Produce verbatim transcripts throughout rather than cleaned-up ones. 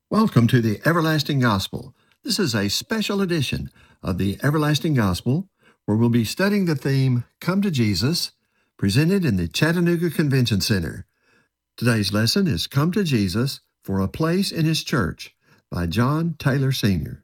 Welcome to the Everlasting Gospel. This is a special edition of the Everlasting Gospel where we'll be studying the theme, Come to Jesus, presented in the Chattanooga Convention Center. Today's lesson is Come to Jesus for a Place in His Church by John Taylor Senior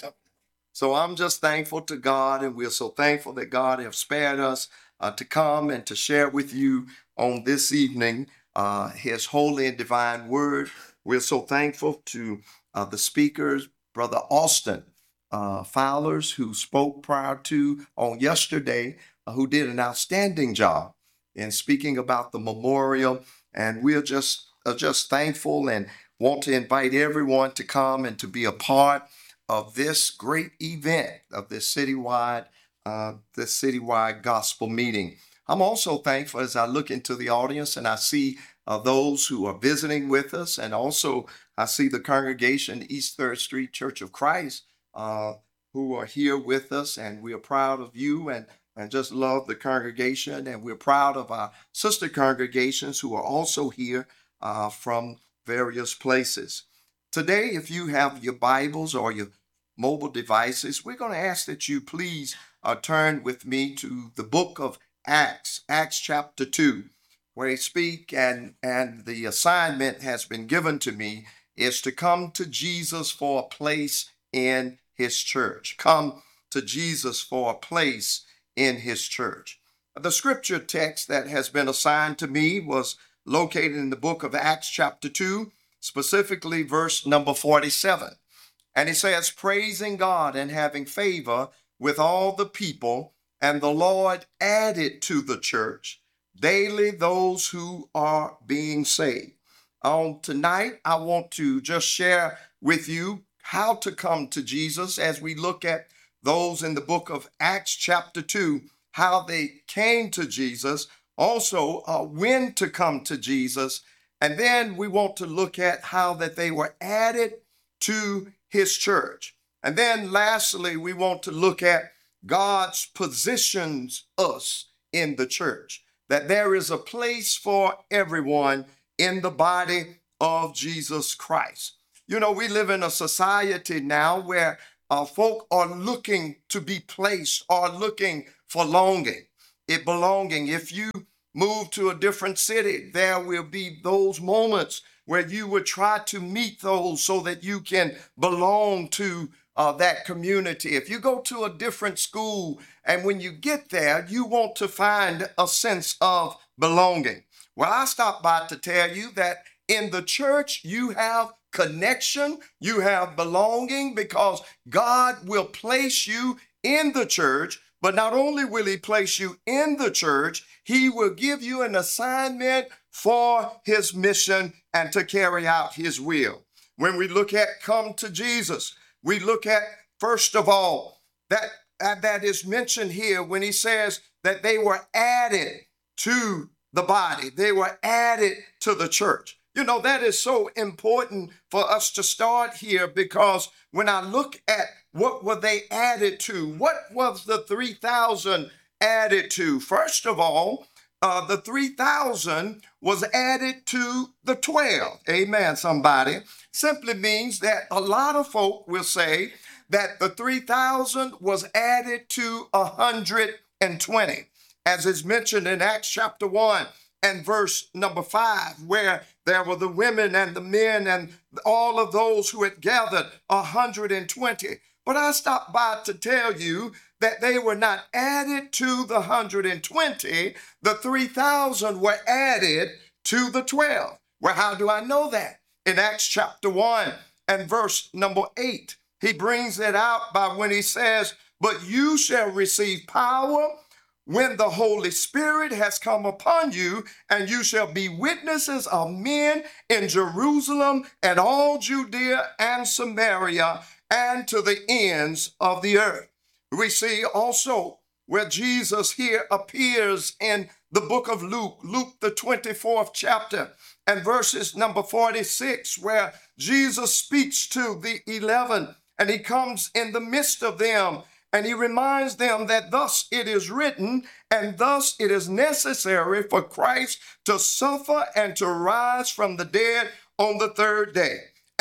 So I'm just thankful to God, and we're so thankful that God has spared us uh, to come and to share with you on this evening uh, His holy and divine word. We're so thankful to uh, the speakers, Brother Austin uh, Fowlers, who spoke prior to on yesterday, uh, who did an outstanding job in speaking about the memorial. And we're just uh, just thankful and want to invite everyone to come and to be a part of this great event of this citywide, uh, this citywide gospel meeting. I'm also thankful as I look into the audience and I see uh, those who are visiting with us, and also I see the congregation East Third Street Church of Christ uh, who are here with us, and we are proud of you and and just love the congregation, and we're proud of our sister congregations who are also here uh, from various places. Today, if you have your Bibles or your mobile devices, we're going to ask that you please uh, turn with me to the book of Acts, Acts chapter two, where I speak, and, and the assignment has been given to me is to come to Jesus for a place in His church. Come to Jesus for a place in His church. The scripture text that has been assigned to me was located in the book of Acts chapter two, specifically verse number forty-seven. And it says, praising God and having favor with all the people, and the Lord added to the church daily those who are being saved. On tonight, I want to just share with you how to come to Jesus as we look at those in the book of Acts chapter two, how they came to Jesus, also uh, when to come to Jesus. And then we want to look at how that they were added to His church. And then lastly, we want to look at God's positions us in the church, that there is a place for everyone in the body of Jesus Christ. You know, we live in a society now where uh, folk are looking to be placed, are looking for longing, it belonging. If you move to a different city, there will be those moments where you would try to meet those so that you can belong to uh, that community. If you go to a different school and when you get there, you want to find a sense of belonging. Well, I stopped by to tell you that in the church, you have connection, you have belonging, because God will place you in the church. But not only will He place you in the church, He will give you an assignment for His mission and to carry out His will. When we look at come to Jesus, we look at, first of all, that, uh, that is mentioned here when He says that they were added to the body. They were added to the church. You know, that is so important for us to start here, because when I look at what were they added to, what was the three thousand added to? First of all, uh, the three thousand was added to the twelve. Amen, somebody. Simply means that a lot of folk will say that the three thousand was added to one hundred twenty, as is mentioned in Acts chapter one. And verse number five, where there were the women and the men and all of those who had gathered, one hundred twenty. But I stopped by to tell you that they were not added to the one hundred twenty. The three thousand were added to the twelve. Well, how do I know that? In Acts chapter one and verse number eight, he brings it out by when he says, but you shall receive power when the Holy Spirit has come upon you, and you shall be witnesses of men in Jerusalem and all Judea and Samaria and to the ends of the earth. We see also where Jesus here appears in the book of Luke, Luke the twenty-fourth chapter and verses number forty-six, where Jesus speaks to the eleven and He comes in the midst of them. And He reminds them that thus it is written, and thus it is necessary for Christ to suffer and to rise from the dead on the third day.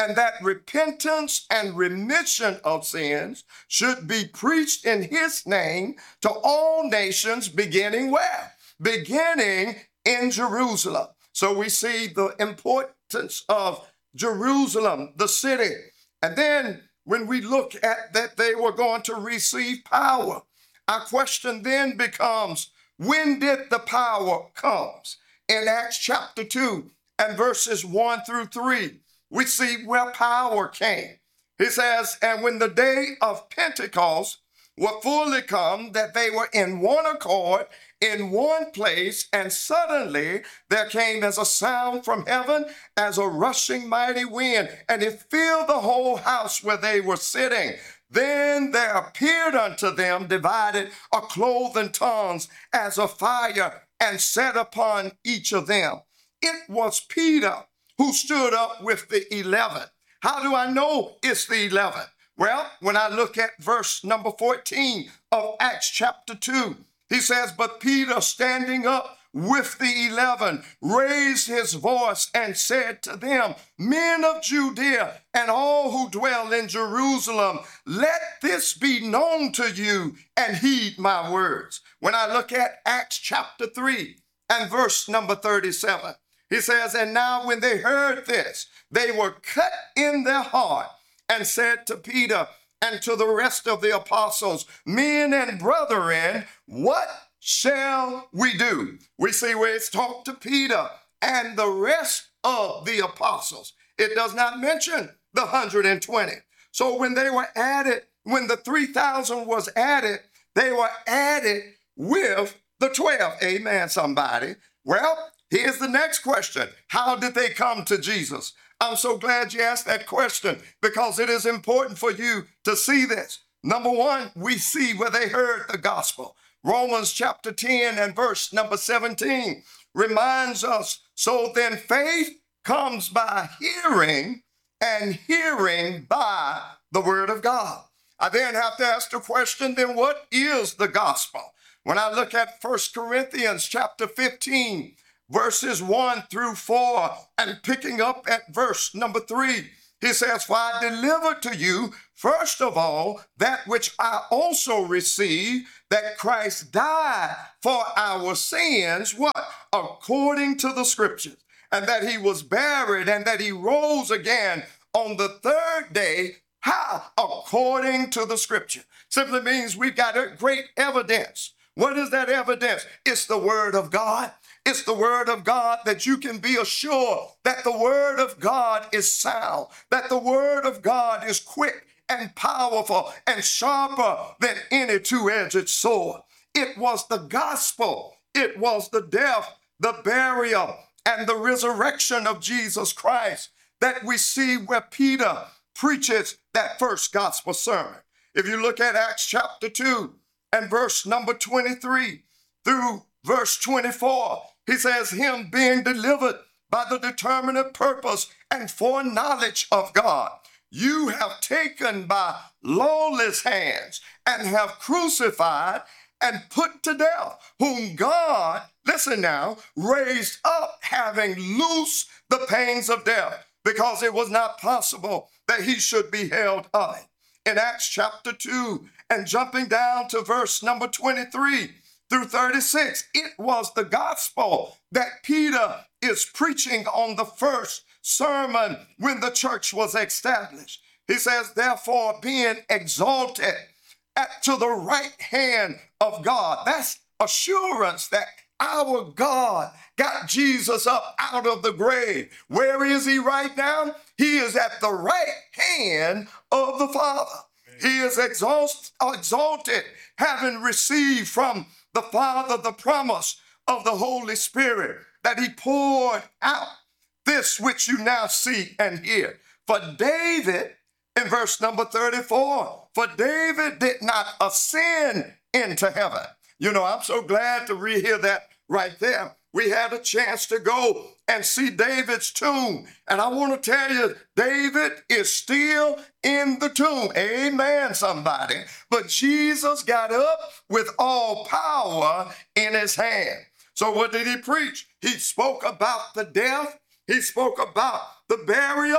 and that repentance and remission of sins should be preached in his name to all nations, beginning where? Beginning in Jerusalem. So we see the importance of Jerusalem, the city. And then when we look at that they were going to receive power, our question then becomes, when did the power come? In Acts chapter two and verses one through three, we see where power came. He says, and when the day of Pentecost were fully come, that they were in one accord, in one place, and suddenly there came as a sound from heaven, as a rushing mighty wind, and it filled the whole house where they were sitting. Then there appeared unto them divided a cloven tongues as a fire, and set upon each of them. It was Peter who stood up with the eleven. How do I know it's the eleven? Well, when I look at verse number fourteen of Acts chapter two, he says, but Peter standing up with the eleven raised his voice and said to them, men of Judea and all who dwell in Jerusalem, let this be known to you and heed my words. When I look at Acts chapter three and verse number thirty-seven, he says, and now when they heard this, they were cut in their heart and said to Peter and to the rest of the apostles, men and brethren, what shall we do? We see where it's talked to Peter and the rest of the apostles. It does not mention the one hundred twenty. So when they were added, when the three thousand was added, they were added with the twelve. Amen, somebody. Well, here's the next question. How did they come to Jesus? I'm so glad you asked that question, because it is important for you to see this. Number one, we see where they heard the gospel. Romans chapter ten and verse number seventeen reminds us, so then faith comes by hearing, and hearing by the word of God. I then have to ask the question, then what is the gospel? When I look at First Corinthians chapter fifteen, verses one through four, and picking up at verse number three, he says, for I delivered to you, first of all, that which I also received, that Christ died for our sins, what? According to the scriptures, and that he was buried, and that he rose again on the third day. How? According to the scripture. Simply means we've got a great evidence. What is that evidence? It's the word of God. It's the word of God that you can be assured that the word of God is sound, that the word of God is quick and powerful and sharper than any two-edged sword. It was the gospel. It was the death, the burial, and the resurrection of Jesus Christ that we see where Peter preaches that first gospel sermon. If you look at Acts chapter two and verse number twenty-three through verse twenty-four, he says, him being delivered by the determinate purpose and foreknowledge of God, you have taken by lawless hands and have crucified and put to death, whom God, listen now, raised up, having loosed the pains of death, because it was not possible that he should be held of it. In Acts chapter two, and jumping down to verse number twenty-three through thirty-six, it was the gospel that Peter is preaching on the first sermon when the church was established. He says, therefore, being exalted at, to the right hand of God. That's assurance that our God got Jesus up out of the grave. Where is he right now? He is at the right hand of the Father. He is exalt, exalted, having received from the Father the promise of the Holy Spirit, that he poured out this which you now see and hear. For David, in verse number thirty-four, for David did not ascend into heaven. You know, I'm so glad to rehear that right there. We had a chance to go and see David's tomb. And I want to tell you, David is still in the tomb. Amen, somebody. But Jesus got up with all power in his hand. So what did he preach? He spoke about the death. He spoke about the burial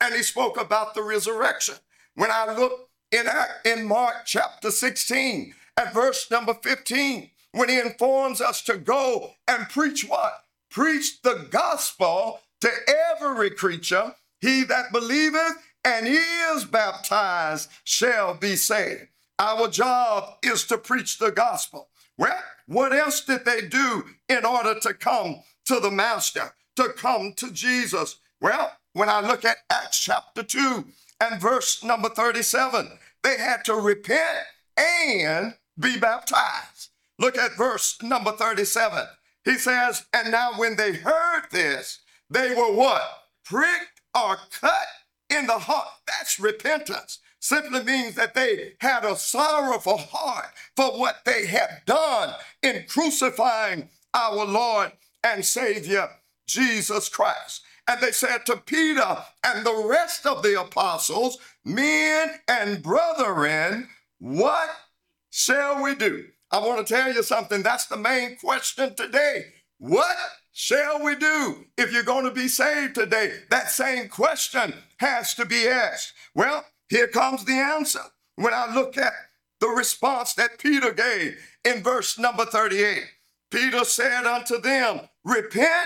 and he spoke about the resurrection. When I look in, in Mark chapter sixteen at verse number fifteen, when he informs us to go and preach what? Preach the gospel to every creature. He that believeth and is baptized shall be saved. Our job is to preach the gospel. Well, what else did they do in order to come to the Master, to come to Jesus? Well, when I look at Acts chapter two and verse number thirty-seven, they had to repent and be baptized. Look at verse number thirty-seven. He says, and now when they heard this, they were what? Pricked or cut in the heart. That's repentance. Simply means that they had a sorrowful heart for what they had done in crucifying our Lord and Savior, Jesus Christ. And they said to Peter and the rest of the apostles, men and brethren, what shall we do? I want to tell you something. That's the main question today. What shall we do if you're going to be saved today? That same question has to be asked. Well, here comes the answer. When I look at the response that Peter gave in verse number thirty-eight, Peter said unto them, repent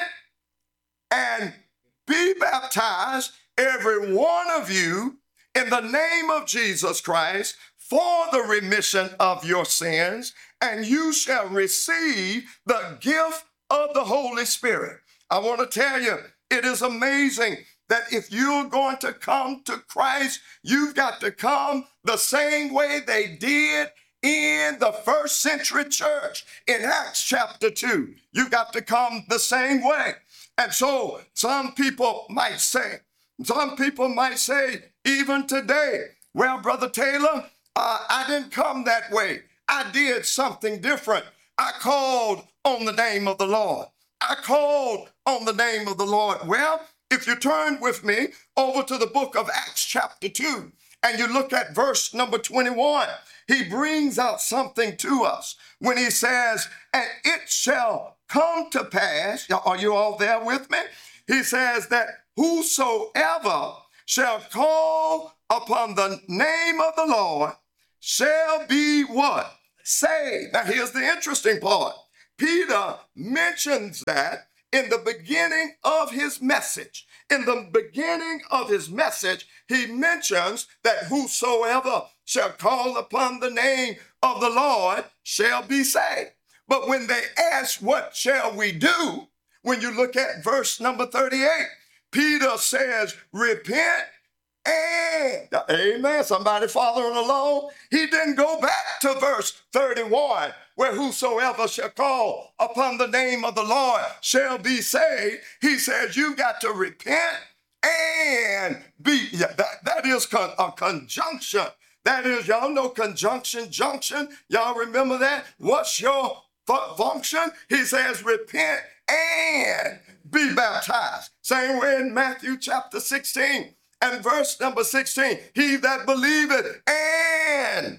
and be baptized, every one of you, in the name of Jesus Christ, for the remission of your sins, and you shall receive the gift of the Holy Spirit. I want to tell you, it is amazing that if you're going to come to Christ, you've got to come the same way they did in the first century church in Acts chapter two. You've got to come the same way. And so some people might say, some people might say, even today, well, Brother Taylor, uh, I didn't come that way. I did something different. I called on the name of the Lord. I called on the name of the Lord. Well, if you turn with me over to the book of Acts chapter two, and you look at verse number twenty-one, he brings out something to us when he says, and it shall come to pass, are you all there with me? He says that whosoever shall call upon the name of the Lord shall be what? Saved. Now here's the interesting part. Peter mentions that in the beginning of his message. In the beginning of his message, he mentions that whosoever shall call upon the name of the Lord shall be saved. But when they ask, what shall we do? When you look at verse number thirty-eight, Peter says, repent and, amen, somebody following along? He didn't go back to verse thirty-one, where whosoever shall call upon the name of the Lord shall be saved. He says, you got to repent and be, yeah, that, that is con, a conjunction. That is, y'all know conjunction, junction. Y'all remember that? What's your function? He says, repent and be baptized. Same way in Matthew chapter sixteen and verse number sixteen. He that believeth and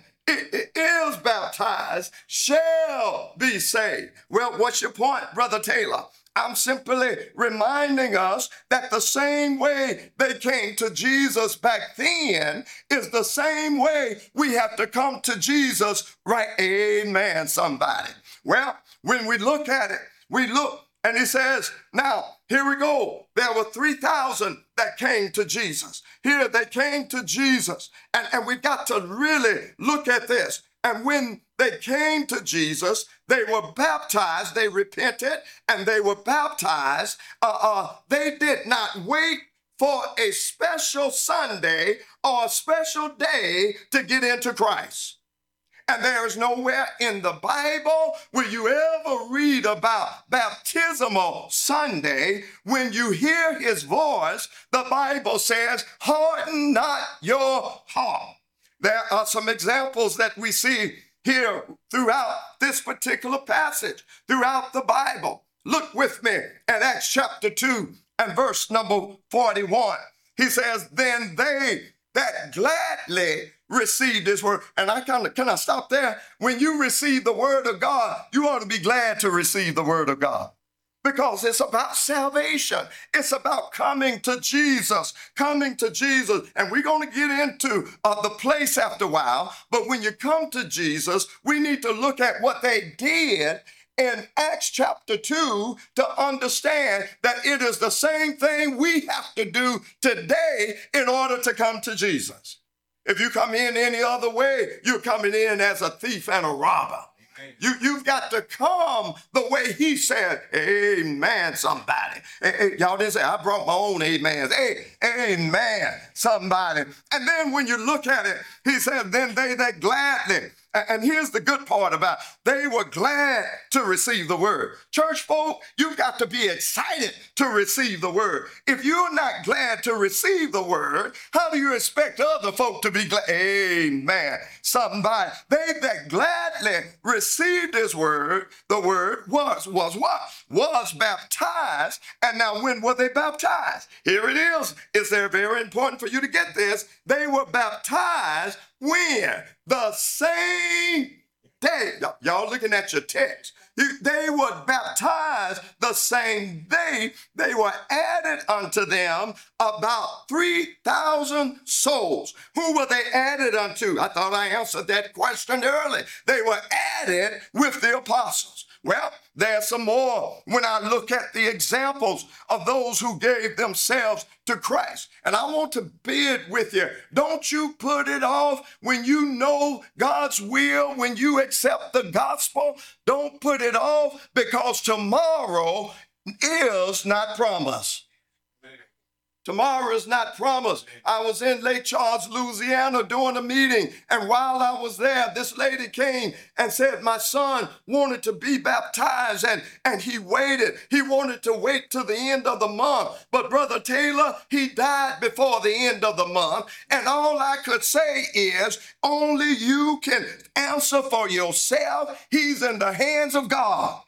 is baptized shall be saved. Well, what's your point, Brother Taylor? I'm simply reminding us that the same way they came to Jesus back then is the same way we have to come to Jesus right. Amen, somebody. Well, when we look at it, we look and he says, now, here we go. There were three thousand that came to Jesus. Here they came to Jesus. And, and we've got to really look at this. And when they came to Jesus, they were baptized, they repented, and they were baptized. Uh, uh, they did not wait for a special Sunday or a special day to get into Christ. And there is nowhere in the Bible will you ever read about baptismal Sunday. When you hear his voice, the Bible says, harden not your heart. There are some examples that we see here throughout this particular passage, throughout the Bible. Look with me at Acts chapter two and verse number forty-one. He says, then they that gladly received his word. And I kind of, can I stop there? When you receive the word of God, you ought to be glad to receive the word of God. because it's about salvation. It's about coming to Jesus, coming to Jesus. And we're going to get into uh, the place after a while. But when you come to Jesus, we need to look at what they did in Acts chapter two to understand that it is the same thing we have to do today in order to come to Jesus. If you come in any other way, you're coming in as a thief and a robber. You, you've got to come the way he said, amen, somebody. Hey, hey, y'all didn't say, I brought my own amens. Hey, amen, somebody. And then when you look at it, he said, then they that gladly. And here's the good part about it. They were glad to receive the word. Church folk, you've got to be excited to receive the word. If you're not glad to receive the word, how do you expect other folk to be glad? Amen. Somebody, they that gladly received his word, the word was, was what? Was baptized. And now when were they baptized? Here it is. It's there very important for you to get this. They were baptized when? The same day. Y'all looking at your text. They were baptized the same day. They were added unto them about three thousand souls. Who were they added unto? I thought I answered that question early. They were added with the apostles. Well, there's some more when I look at the examples of those who gave themselves to Christ. And I want to bid with you. Don't you put it off when you know God's will, when you accept the gospel. Don't put it off because tomorrow is not promised. Tomorrow is not promised. I was in Lake Charles, Louisiana doing a meeting. And while I was there, this lady came and said, my son wanted to be baptized and, and he waited. He wanted to wait till the end of the month. But Brother Taylor, he died before the end of the month. And all I could say is only you can answer for yourself. He's in the hands of God.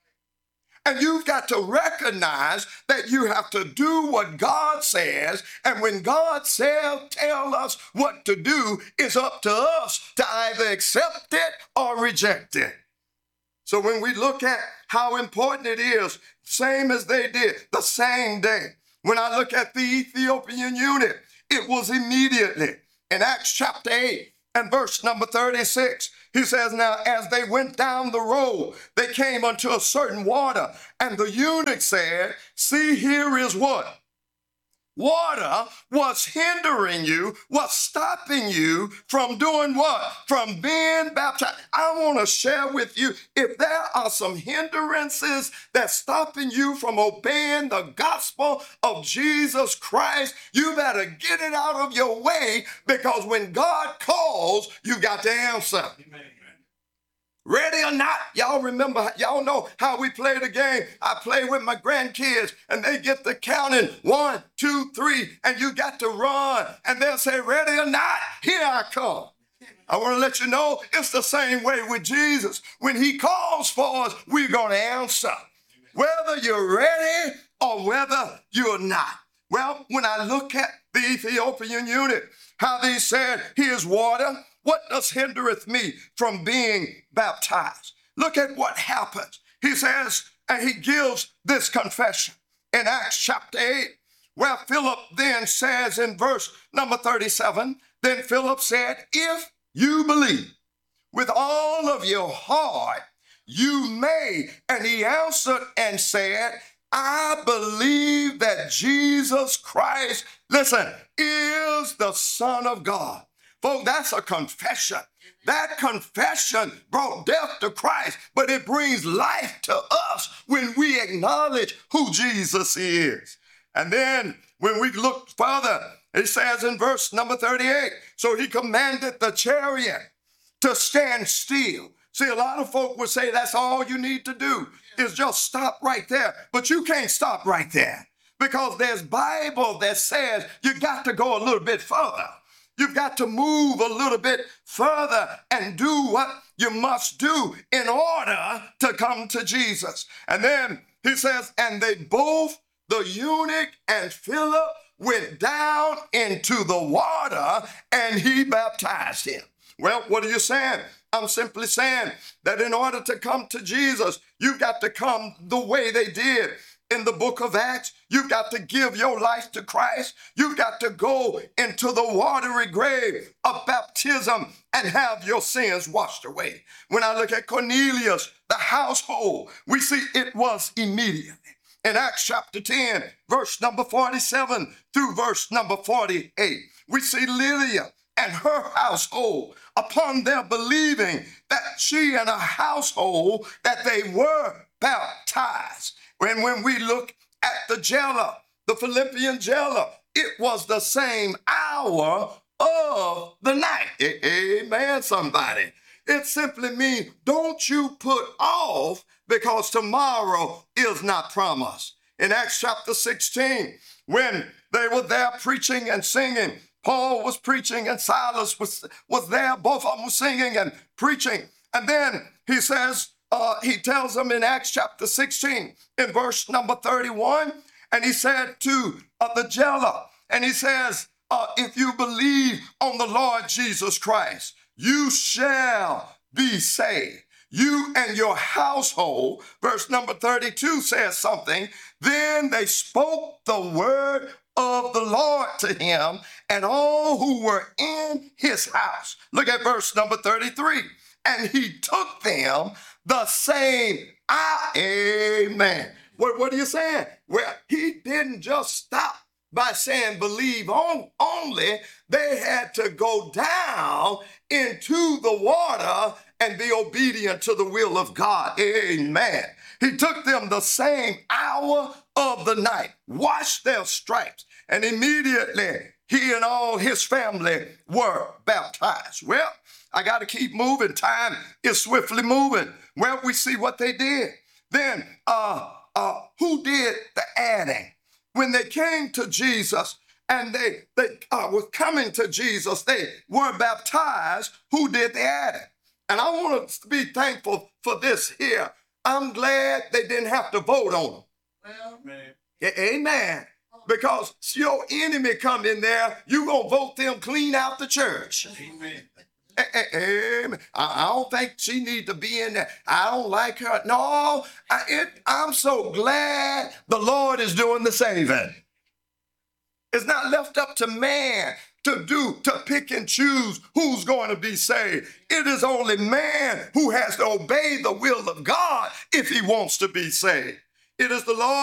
And you've got to recognize that you have to do what God says. And when God says, tell us what to do, it's up to us to either accept it or reject it. So when we look at how important it is, same as they did, the same day. When I look at the Ethiopian eunuch, it was immediately. In Acts chapter eight and verse number thirty-six, he says, now as they went down the road, they came unto a certain water. And the eunuch said, see, here is what? Water was hindering you, was stopping you from doing what? From being baptized. I want to share with you, if there are some hindrances that's stopping you from obeying the gospel of Jesus Christ, you better get it out of your way, because when God calls, you got to answer. Amen. Ready or not, y'all remember, y'all know how we play the game. I play with my grandkids and they get the counting one, two, three, and you got to run. And they'll say, ready or not, here I come. I want to let you know it's the same way with Jesus. When he calls for us, we're going to answer. Whether you're ready or whether you're not. Well, when I look at the Ethiopian eunuch, how they said, here's water. What does hindereth me from being baptized? Look at what happens. He says, and he gives this confession in Acts chapter eight, where Philip then says in verse number thirty-seven, then Philip said, if you believe with all of your heart, you may. And he answered and said, I believe that Jesus Christ, listen, is the Son of God. Folks, that's a confession. That confession brought death to Christ, but it brings life to us when we acknowledge who Jesus is. And then when we look further, it says in verse number thirty-eight, so he commanded the chariot to stand still. See, a lot of folk would say that's all you need to do is just stop right there. But you can't stop right there, because there's Bible that says you got to go a little bit further. You've got to move a little bit further and do what you must do in order to come to Jesus. And then he says, and they both, the eunuch and Philip, went down into the water and he baptized him. Well, what are you saying? I'm simply saying that in order to come to Jesus, you've got to come the way they did in the book of Acts. You've got to give your life to Christ. You've got to go into the watery grave of baptism and have your sins washed away. When I look at Cornelius, the household, we see it was immediately. In Acts chapter ten, verse number forty-seven through verse number forty-eight, we see Lydia and her household, upon their believing that she and her household, that they were baptized. When, when we look at the jailer, the Philippian jailer, it was the same hour of the night. Amen, somebody. It simply means don't you put off because tomorrow is not promised. In Acts chapter sixteen, when they were there preaching and singing, Paul was preaching and Silas was, was there. Both of them were singing and preaching. And then he says, uh, he tells them in Acts chapter sixteen, in verse number thirty-one, and he said to uh, the jailer, and he says, uh, if you believe on the Lord Jesus Christ, you shall be saved. You and your household. Verse number thirty-two says something. Then they spoke the word of the Lord to him and all who were in his house. Look at verse number thirty-three. And he took them the same hour. Amen. What, what are you saying? Well, he didn't just stop by saying believe on only. They had to go down into the water and be obedient to the will of God. Amen. He took them the same hour of the night, washed their stripes, and immediately he and all his family were baptized. Well, I got to keep moving. Time is swiftly moving. Well, we see what they did. Then, uh, uh, who did the adding? When they came to Jesus and they, they uh, were coming to Jesus, they were baptized. Who did the adding? And I want us to be thankful for this here. I'm glad they didn't have to vote on them. Well, yeah, amen. Because your enemy come in there, you going to vote them clean out the church. Amen. Amen. I don't think she need to be in there. I don't like her. No, I, it, I'm so glad the Lord is doing the saving. It's not left up to man to do, to pick and choose who's going to be saved. It is only man who has to obey the will of God if he wants to be saved. It is the Lord